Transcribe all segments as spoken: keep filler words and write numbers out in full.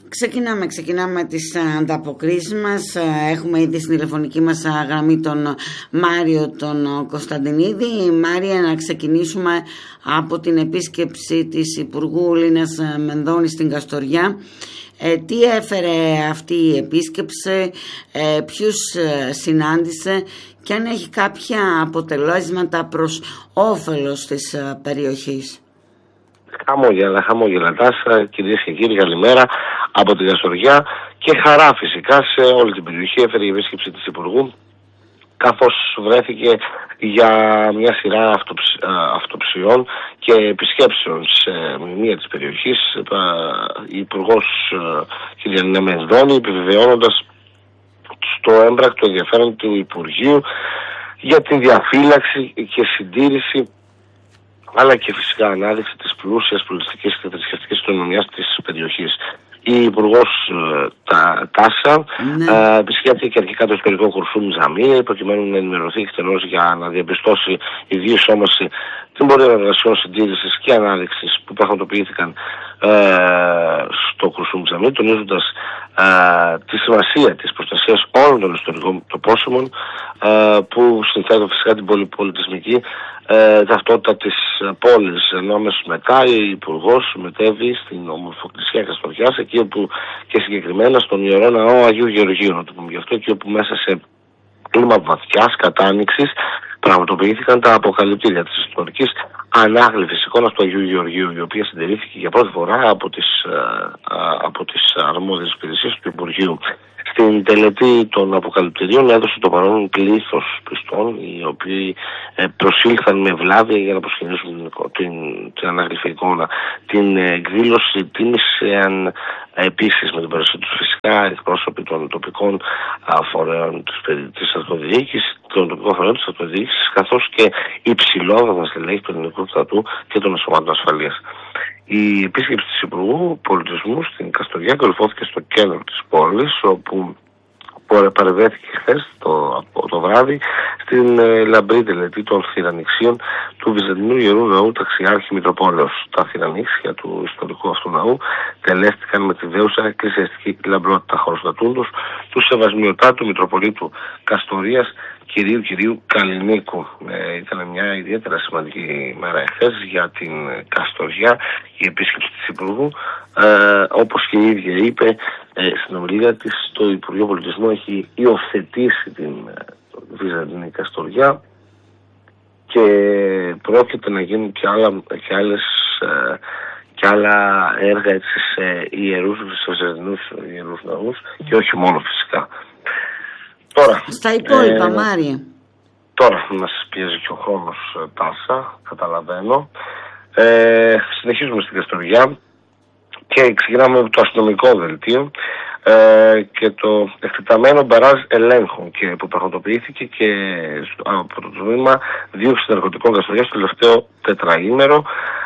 Ξεκινάμε, ξεκινάμε τις ανταποκρίσεις μας. Έχουμε ήδη στην τηλεφωνική μας γραμμή τον Μάριο τον Κωνσταντινίδη. Μάρια, να ξεκινήσουμε από την επίσκεψη της Υπουργού Λίνας Μενδώνη στην Καστοριά. Ε, τι έφερε αυτή η επίσκεψη, ε, ποιους ε, συνάντησε και αν έχει κάποια αποτελέσματα προς όφελος της ε, περιοχής. Χαμόγελα, χαμόγελα τάσα, κυρίες και κύριοι, καλημέρα από την Καστοριά και χαρά φυσικά σε όλη την περιοχή. Έφερε η επίσκεψη της Υπουργού, καθώς βρέθηκε για μια σειρά αυτοψ, αυτοψιών και επισκέψεων σε μία της περιοχής η Υπουργός κ. Λίνα Μενδώνη, επιβεβαιώνοντας στο έμπρακτο ενδιαφέρον του Υπουργείου για την διαφύλαξη και συντήρηση, αλλά και φυσικά ανάδειξη της πλούσιας πολιτιστικής και θρησκευτικής κοινωνίας της περιοχής. Η Υπουργός τα, Τάσα ναι. ε, επισκέφθηκε αρχικά το ιστορικό Κουρσούμ Τζαμί, προκειμένου να ενημερωθεί εκτενώς για να διαπιστώσει ιδίως όμως την πορεία εργασιών συντήρησης και ανάδειξης που πραγματοποιήθηκαν ε, στο Κουρσούμ Τζαμί, τονίζοντας ε, τη σημασία της προστασίας όλων των ιστορικών τοπόσιμων ε, που συνθέτουν φυσικά την πολυπολιτισμική ε, ταυτότητα της πόλης. Ενώ αμέσως μετά η Υπουργός μετέβη στην ομορφοκρισία Καστοριάς, εκεί όπου και συγκεκριμένα στον Ιερό Ναό Αγίου Γεωργίου, να το πούμε γι' αυτό, εκεί όπου μέσα σε κλίμα βαθιάς κατάνοιξης πραγματοποιήθηκαν τα αποκαλυπτήρια της ιστορικής ανάγλυφης εικόνας του Αγίου Γεωργίου, η οποία συντηρήθηκε για πρώτη φορά από τις, από τις αρμόδιες υπηρεσίες του Υπουργείου. Στην τελετή των αποκαλυπτηρίων έδωσε το παρόν πλήθος πιστών, οι οποίοι προσήλθαν με βλάβη για να προσκυνήσουν την, την ανάγλυφη εικόνα. Την εκδήλωση τίμησαν επίσης με την παρουσία τους φυσικά εκπρόσωποι των τοπικών φορέων της αυτοδιοίκησης, των τοπικών φορέων της αυτοδιοίκησης, καθώς και υψηλόβαθμα στελέχη του ελληνικού στρατού και των σωμάτων ασφαλείας. Η επίσκεψη της Υπουργού Πολιτισμού στην Καστοριά κορυφώθηκε στο κέντρο της πόλης, όπου παρευρέθηκε χθες το, το βράδυ στην ε, λαμπρή τελετή των θηρανιξίων του Βυζαντινού Ιερού Ναού Ταξιάρχη Μητροπόλεως. Τα θηρανίξια του ιστορικού αυτού ναού τελέστηκαν με τη δέουσα εκκλησιαστική λαμπρότητα, χωροστατούντος του Σεβασμιωτάτου Μητροπολίτου Καστορίας κυρίου κυρίου Καλλινίκου. Ε, ήταν μια ιδιαίτερα σημαντική μέρα εχθές για την Καστοριά η επίσκεψη της Υπουργού. Ε, όπως και η ίδια είπε ε, στην ομιλία της, το Υπουργείο Πολιτισμού έχει υιοθετήσει την Βυζαντινή Καστοριά και πρόκειται να γίνουν και, άλλα, και, άλλες, ε, και άλλα έργα έτσι, σε ιερούς, σε βυζαντινούς ιερούς ναούς και όχι μόνο φυσικά. Τώρα, στα υπόλοιπα, ε, Μάρια. Τώρα μας πιέζει και ο χρόνος, Τάσα, καταλαβαίνω. Ε, συνεχίζουμε στην Καστοριά και ξεκινάμε με το αστυνομικό δελτίο ε, και το εκτεταμένο μπαράζ ελέγχων και που πραγματοποιήθηκε και από το τμήμα δίωξη ναρκωτικών Καστοριάς στο τελευταίο τετραήμερο.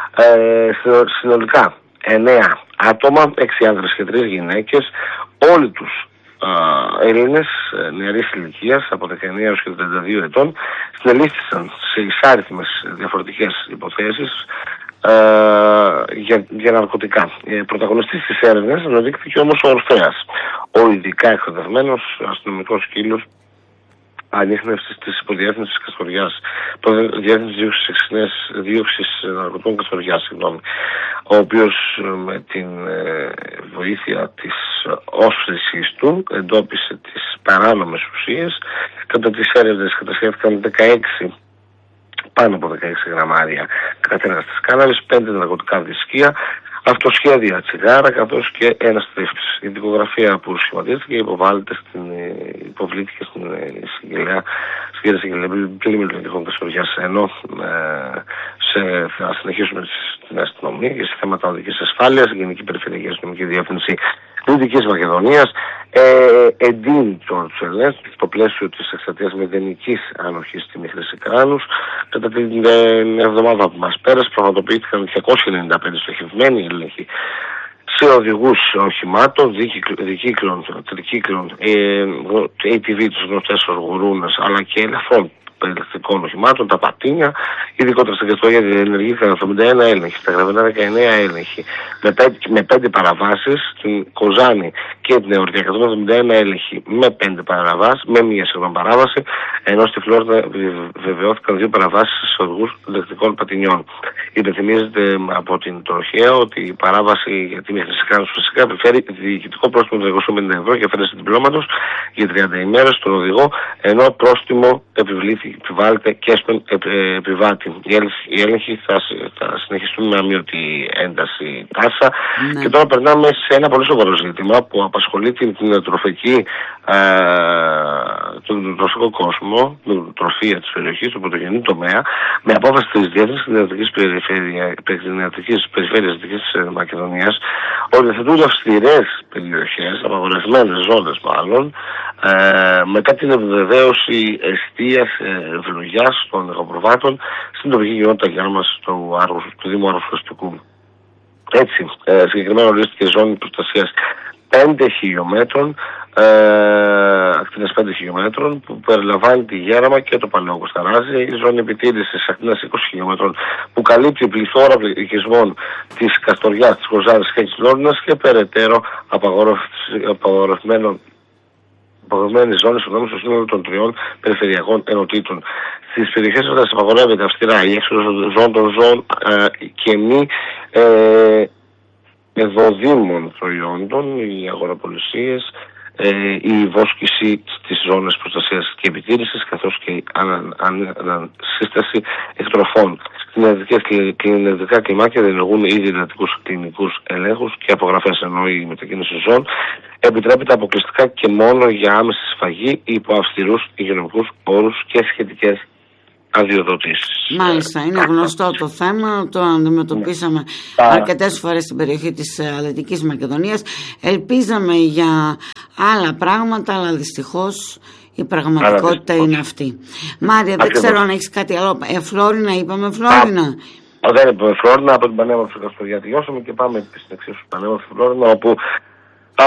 Ε, συνολικά εννέα άτομα, έξι άνδρες και τρεις γυναίκες, όλοι τους Έλληνες νεαρής ηλικίας από δεκαεννέα έως και τριάντα δύο ετών, συνελήφθησαν σε εισάριθμες διαφορετικές υποθέσεις ε, για, για ναρκωτικά. Ε, πρωταγωνιστής της έρευνας αναδείχθηκε όμως ο Ορφέας, ο ειδικά εκπαιδευμένος αστυνομικός σκύλος ανίχνευσης της υποδιεύθυνσης Καστοριάς, υποδιεύθυνσης δίωξης ναρκωτικών Καστοριάς, συγγνώμη, ο οποίος με την ε, βοήθεια της όσφρησης του εντόπισε τις παράνομες ουσίες. Κατά τις έρευνες κατασχέθηκαν δεκαέξι, πάνω από δεκαέξι γραμμάρια κατέργαστης κάναβης, πέντε ναρκωτικά δισκία, αυτοσχέδια τσιγάρα, καθώς και ένας τρίφτης. Η δικογραφία που σχηματίστηκε υποβάλλεται στην, υποβλήθηκε στην συγγελέα, στην συγγελέα πλημμυρικών Καστοριάς, ενώ ε, σε, θα συνεχίσουμε στην αστυνομία και σε θέματα οδικής ασφάλειας, η Γενική Περιφερειακή Αστυνομική Διεύθυνση Δυτικής Μακεδονίας ε, εντείνει τους ελέγχους στο πλαίσιο της εκστρατείας μηδενικής ανοχής στη Χρυσή Κράνους. Κατά την ε, εβδομάδα που μας πέρασε πραγματοποιήθηκαν διακόσιοι ενενήντα πέντε στοχευμένοι έλεγχοι σε οδηγούς οχημάτων, δικύκλων, τρικύκλων, ε, έι τι βι, τους γνωστές ως γουρούνες, αλλά και ελαφρών ηλεκτρικών οχημάτων, τα πατίνια, ειδικότερα στην Καστοριά διενεργήθηκαν εβδομήντα ένα έλεγχοι, στα Γραβενά δεκαεννέα έλεγχοι, με πέντε, με πέντε παραβάσεις, στην Κοζάνη και την Εορτία εκατόν εβδομήντα ένα έλεγχοι με πέντε παραβάσεις, με μία συγγνώμη παράβαση, ενώ στη Φλόρνα βεβαιώθηκαν δύο παραβάσεις σε οδηγούς ηλεκτρικών πατινιών. Υπενθυμίζεται από την τροχέα ότι η παράβαση για τη μηχανική φυσικά επιφέρει διοικητικό πρόστιμο τριακόσια πενήντα ευρώ και αφαίρεση διπλώματος για τριάντα ημέρες στον οδηγό, ενώ πρόστιμο επιβάλλεται και στον επιβάτη. Οι έλεγχοι θα, θα συνεχιστούν με αμύωτη ένταση τάσα. Ναι. Και τώρα περνάμε σε ένα πολύ σοβαρό ζήτημα που απασχολεί την, την τροφική, ε, τον τροφικό κόσμο, την τροφία της περιοχής, του πρωτογενή τομέα, με απόφαση της Διεθνής Κτηνιατρικής Περιφέρειας Δυτικής Μακεδονίας, ότι θετούν αυστηρές περιοχές, απαγορευμένες ζώνες μάλλον, ε, μετά την επιβεβαίωση εστίας ευλογιάς των εγωπροβάτων στην τοπική κοινότητα για μας του, του Δήμου Αρρωστικού. Έτσι, ε, συγκεκριμένα ορίστηκε ζώνη προστασίας πέντε χιλιόμετρων, ε, ακτίνες πέντε χιλιόμετρων, που περιλαμβάνει τη Γέραμα και το Παλαιό Κωνσταράζι, η ζώνη επιτήρησης ακτίνας είκοσι χιλιόμετρων, που καλύπτει πληθώρα οικισμών της Καστοριάς, της Κοζάνης και της Λόρνας και περαιτέρω απαγορευμένων απαγορευμένες ζώνες στο σύνολο των τριών περιφερειακών ενωτήτων. Στις περιοχές αυτές απαγορεύεται αυστηρά η έξοδος ζώων των ζώων ε, και μη ε, εδωδήμων προϊόντων, οι αγοραπολισίες, ε, η βόσκηση στις ζώνες προστασίας και επιτήρησης, καθώς και η ανασύσταση εκτροφών. Κτηνιατρικά κλιμάκια διενεργούν ήδη εντατικούς κλινικούς ελέγχους και απογραφές, ενώ η μετακίνηση ζώων επιτρέπεται αποκλειστικά και μόνο για άμεση σφαγή υπό αυστηρούς υγειονομικούς όρους και σχετικές αδειοδοτήσεις. Μάλιστα, είναι γνωστό το θέμα, το αντιμετωπίσαμε yeah. αρκετές φορές στην περιοχή της Δυτικής Μακεδονίας. Ελπίζαμε για άλλα πράγματα, αλλά δυστυχώς η πραγματικότητα είναι αυτή. Μάρια, δεν Ακριβώς. ξέρω αν έχεις κάτι άλλο. Ε, Φλόρινα, είπαμε Φλόρινα. Α, δεν είπαμε Φλόρινα, από την πανέμορφη Καστοριά τελειώσαμε και πάμε στην εξίσου πανέμορφη Φλόρινα, όπου α,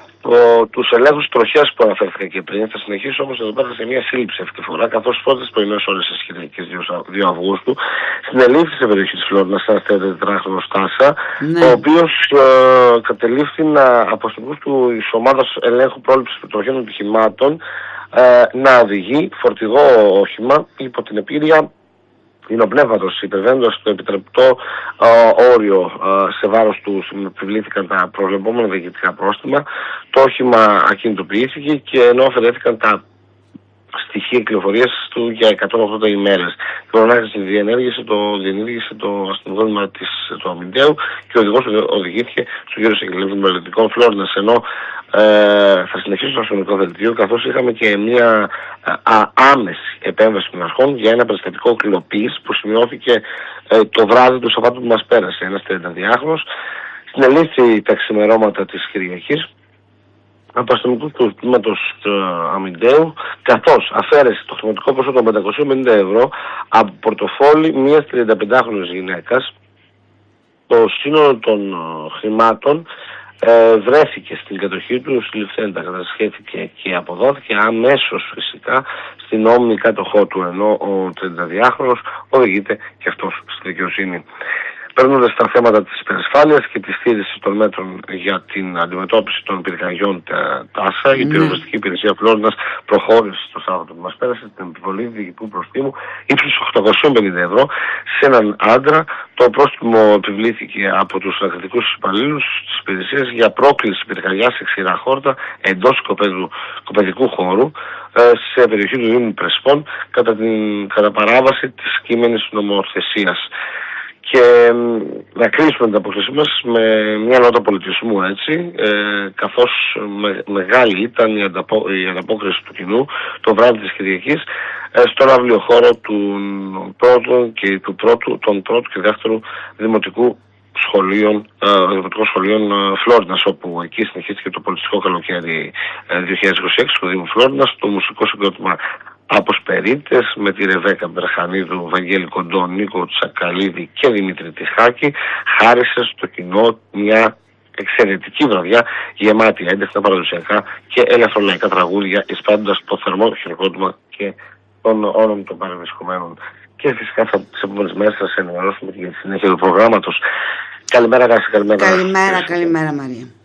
ο, τους ελέγχους τροχιάς που αναφέρθηκα και πριν. Θα συνεχίσω όμως εδώ πέρα σε μια σύλληψη αυτή τη φορά, καθώς πρώτα τις πρωινές ώρες της Κυριακής δύο Αυγούστου συνελήφθη σε περιοχή της Φλόρινας ένας τετράχρονος Τάσα, ναι. ο οποίος ε, κατελήφθη να αποστολούς του της ομάδας ελέγχου πρόληψης τροχιών ατυχημάτων ε, να οδηγεί φορτηγό όχημα υπό την επίρρεια υνοπνεύματος, υπερβαίνοντας το επιτρεπτό ε, όριο ε, σε βάρος του επιβλήθηκαν τα προβλεπόμενα διοικητικά πρόστιμα. Το όχημα ακινητοποιήθηκε και ενώ αφαιρέθηκαν τα στοιχεία κυκλοφορίας του για εκατόν ογδόντα ημέρες. Το ανάγκασε διενέργησε το, διενέργησε το αστυνομικό του Αμυντέου και ο οδηγός οδηγήθηκε στο γύρο εισαγγελέων μελλοντικών Φλόρινας, ενώ ε, θα συνεχίσω στο αστυνομικό δελτίο, καθώς είχαμε και μια α, άμεση επέμβαση των αρχών για ένα περιστατικό κλοπής που σημειώθηκε ε, το βράδυ του Σαββάτου που μας πέρασε. Ένας τριανταδυάχρονος συνελήφθη τα ξημερώματα της Κυριακής από αστυνομικού του τμήματος του Αμυντέου, καθώς αφαίρεσε το χρηματικό ποσό των πεντακόσια πενήντα ευρώ από πορτοφόλι μιας τριανταπεντάχρονης γυναίκας. Το σύνολο των χρημάτων ε, βρέθηκε στην κατοχή του, συλληφθέντα, κατασχέθηκε και αποδόθηκε αμέσως φυσικά στην νόμιμη κάτοχό του, ενώ ο τριανταδυάχρονος οδηγείται και αυτός στη δικαιοσύνη. Παίρνοντας τα θέματα της υπερασφάλειας και της στήριξης των μέτρων για την αντιμετώπιση των πυρκαγιών Τάσα, η πυροσβεστική υπηρεσία Φλόρινας προχώρησε το Σάββατο που μας πέρασε την επιβολή διοικητικού προστίμου ύψους οκτακόσια πενήντα ευρώ σε έναν άντρα. Το πρόστιμο επιβλήθηκε από τους ακριτικούς υπαλλήλους της υπηρεσίας για πρόκληση πυρκαγιάς σε ξηρά χόρτα εντός κοπαιδικού χώρου σε περιοχή του Δήμου Πρεσπών κατά, την, κατά παράβαση της κείμενης νομοθεσίας. Και να κλείσουμε την αποκλεισή μας με μια νότα πολιτισμού, έτσι, ε, καθώς με, μεγάλη ήταν η, ανταπο, η ανταπόκριση του κοινού το βράδυ της Κυριακής ε, στον αυλιοχώρο του πρώτου και του πρώτου, των πρώτου και δεύτερου δημοτικού σχολείων, ε, δημοτικών σχολείων ε, Φλόρινας, όπου εκεί συνεχίστηκε το πολιτιστικό καλοκαίρι ε, δύο χιλιάδες είκοσι έξι στο Δήμο Φλόρινας, το μουσικό συγκρότημα Αποσπερίτες με τη Ρεβέκα Μπερχανίδου, Βαγγέλη Κοντό, Νίκο Τσακαλίδη και Δημήτρη Τιχάκη χάρισε στο κοινό μια εξαιρετική βραδιά γεμάτη έντεχνα παραδοσιακά και ελαφρολαϊκά τραγούδια, εισπάντοντας το θερμό χειροκρότημα και των όλων των παρευρισκομένων. Και φυσικά θα τις επόμενες μέρες θα σας ενημερώσουμε για τη συνέχεια του προγράμματος. Καλημέρα, Κάση, καλημέρα. Καλημέρα, καλημέρα Μαρία.